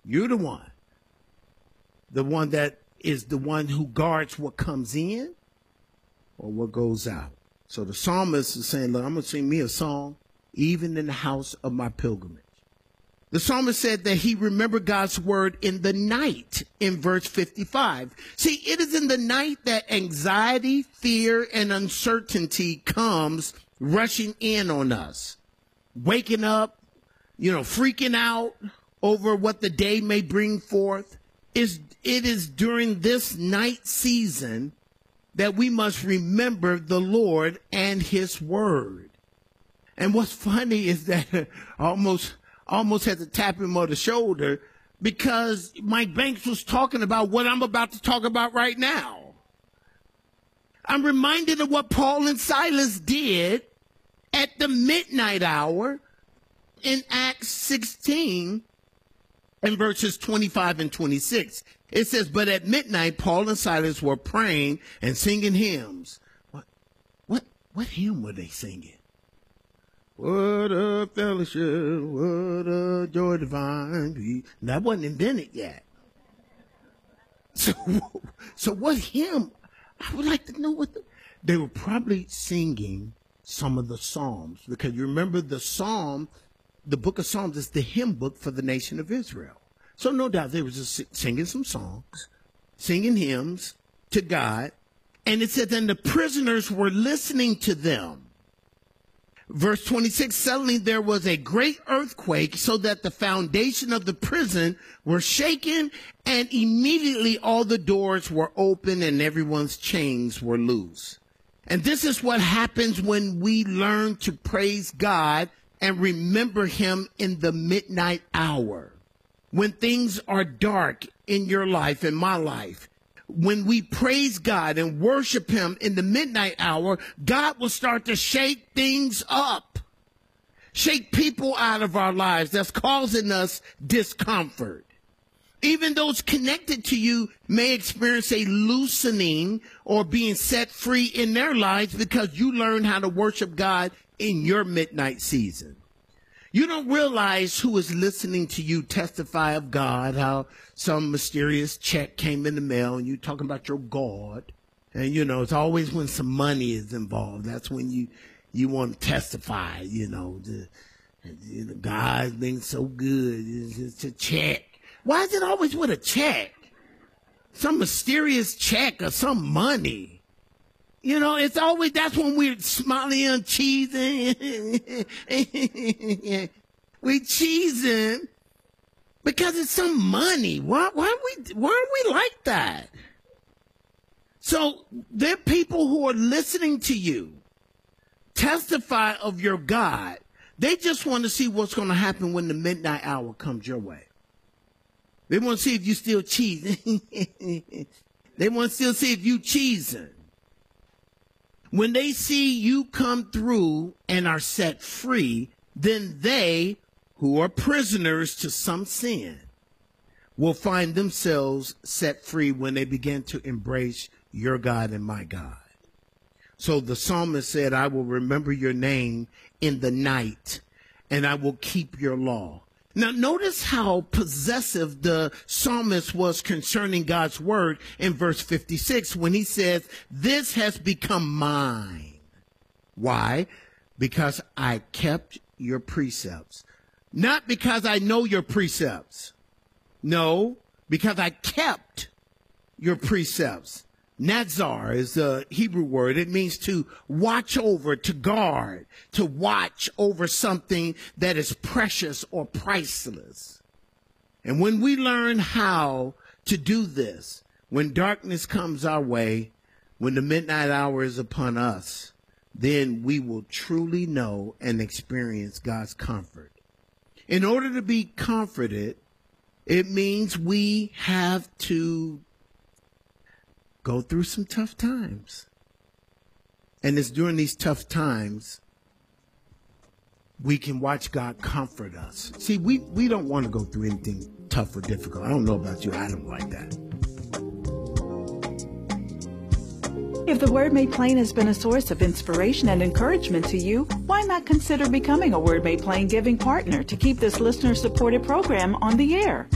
You're the one. The one that is the one who guards what comes in or what goes out. So the psalmist is saying, look, I'm going to sing me a song, even in the house of my pilgrimage. The psalmist said that he remembered God's word in the night in verse 55. See, it is in the night that anxiety, fear, and uncertainty comes rushing in on us. Waking up, freaking out over what the day may bring forth. It is during this night season that we must remember the Lord and his word. And what's funny is that I almost had to tap him on the shoulder because Mike Banks was talking about what I'm about to talk about right now. I'm reminded of what Paul and Silas did at the midnight hour in Acts 16 and verses 25 and 26. It says, but at midnight, Paul and Silas were praying and singing hymns. What hymn were they singing? What a fellowship, what a joy divine. That wasn't invented yet. So what hymn? I would like to know they were probably singing some of the Psalms, because you remember the book of Psalms is the hymn book for the nation of Israel. So no doubt they were just singing some songs, singing hymns to God. And it said, then the prisoners were listening to them. Verse 26, suddenly there was a great earthquake so that the foundation of the prison were shaken, and immediately all the doors were open and everyone's chains were loose. And this is what happens when we learn to praise God and remember him in the midnight hour. When things are dark in your life, in my life, when we praise God and worship him in the midnight hour, God will start to shake things up, shake people out of our lives that's causing us discomfort. Even those connected to you may experience a loosening or being set free in their lives because you learn how to worship God in your midnight season. You don't realize who is listening to you testify of God, how some mysterious check came in the mail and you talking about your God. And, it's always when some money is involved. That's when you want to testify, God's been so good. It's a check. Why is it always with a check? Some mysterious check or some money. It's always, that's when we're smiling and cheesing. We cheesing because it's some money. Why aren't we like that? So there are people who are listening to you testify of your God. They just want to see what's going to happen when the midnight hour comes your way. They want to see if you still cheesing. They want to still see if you cheesing. When they see you come through and are set free, then they, who are prisoners to some sin, will find themselves set free when they begin to embrace your God and my God. So the psalmist said, I will remember your name in the night, and I will keep your law. Now, notice how possessive the psalmist was concerning God's word in verse 56 when he says, this has become mine. Why? Because I kept your precepts. Not because I know your precepts. No, because I kept your precepts. Nazar is the Hebrew word. It means to watch over, to guard, to watch over something that is precious or priceless. And when we learn how to do this, when darkness comes our way, when the midnight hour is upon us, then we will truly know and experience God's comfort. In order to be comforted, it means we have to go through some tough times. And it's during these tough times we can watch God comfort us. See, we don't want to go through anything tough or difficult. I don't know about you. I don't like that. If the Word Made Plain has been a source of inspiration and encouragement to you, why not consider becoming a Word Made Plain giving partner to keep this listener-supported program on the air?